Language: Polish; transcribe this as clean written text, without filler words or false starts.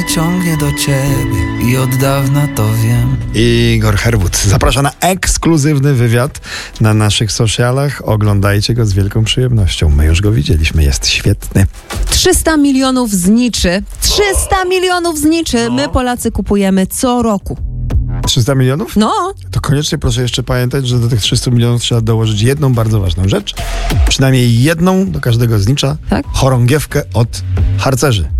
ciągnie do ciebie i od dawna to wiem. Igor Herwód zaprasza na ekskluzywny wywiad na naszych socialach. Oglądajcie go z wielką przyjemnością. My już go widzieliśmy, jest świetny. 300 milionów zniczy. 300 milionów zniczy. My Polacy kupujemy co roku. 300 milionów? No. To koniecznie proszę jeszcze pamiętać, że do tych 300 milionów trzeba dołożyć jedną bardzo ważną rzecz. Przynajmniej jedną do każdego znicza. Tak? Chorągiewkę od harcerzy.